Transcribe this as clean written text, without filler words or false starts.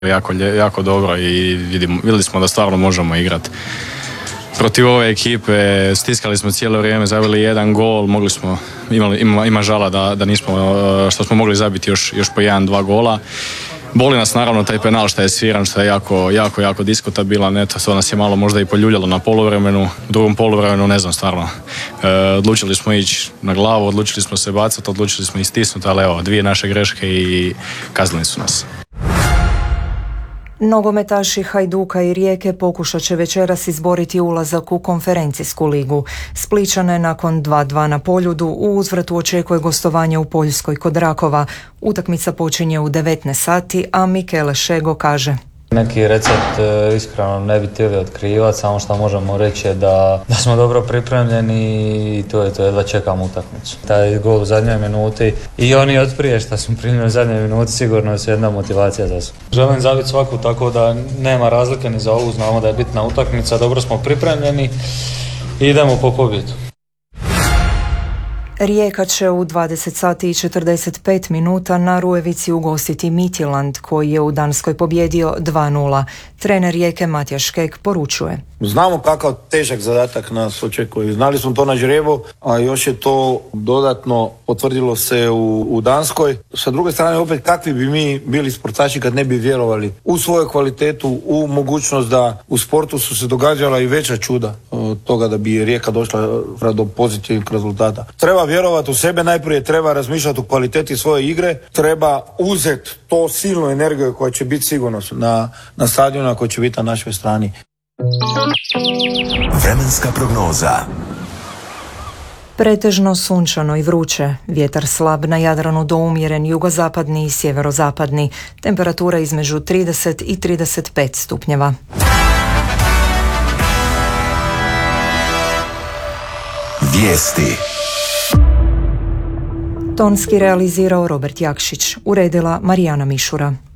jako dobro i vidjeli smo da stvarno možemo igrati. Protiv ove ekipe stiskali smo cijelo vrijeme, zabili jedan gol, ima žala da nismo, što smo mogli zabiti još po 1-2 gola. Boli nas naravno taj penal što je sviran, što je jako diskutabilan. Eto, to nas je malo možda i poljuljalo na poluvremenu. U drugom poluvremenu ne znam stvarno. Odlučili smo ići na glavu, odlučili smo se bacati, odlučili smo istisnuti, ali evo, 2 naše greške i kaznili su nas. Nogometaši Hajduka i Rijeke pokušat će večeras izboriti ulazak u konferencijsku ligu. Splićane nakon 2-2 na Poljudu u uzvratu očekuje gostovanje u Poljskoj kod Rakova. Utakmica počinje u 19 sati, a Mikele Šego kaže: Neki recept iskreno ne bi htjeli otkrivati, samo što možemo reći je da smo dobro pripremljeni i to je to, jedva čekamo utakmicu. Taj gol u zadnjoj minuti i oni od prije što smo primili u zadnjoj minuti sigurno su jedna motivacija za sve. Želim zabiti svaku, tako da nema razlike ni za ovu, znamo da je bitna utakmica, dobro smo pripremljeni i idemo po pobjedu. Rijeka će u 20 sati i 45 minuta na Rujevici ugostiti Midtjylland koji je u Danskoj pobjedio 2-0. Trener Rijeke Matija Škek poručuje: Znamo kakav težak zadatak nas očekuje. Znali smo to na žrebu, a još je to dodatno potvrdilo se u Danskoj. Sa druge strane, opet, kakvi bi mi bili sportaši kad ne bi vjerovali u svoju kvalitetu, u mogućnost da u sportu su se događala i veća čuda od toga da bi Rijeka došla do pozitivnih rezultata. Treba vjerovati u sebe, najprije treba razmišljati o kvaliteti svoje igre, treba uzeti to silnu energiju koja će biti sigurno na stadionu, koja će biti na našoj strani. Vremenska prognoza. Pretežno sunčano i vruće, vjetar slab na Jadranu do umjeren jugozapadni i sjeverozapadni, temperatura između 30 i 35 stupnjeva. Vijesti. Tonski realizirao Robert Jakšić, uredila Marijana Mišura.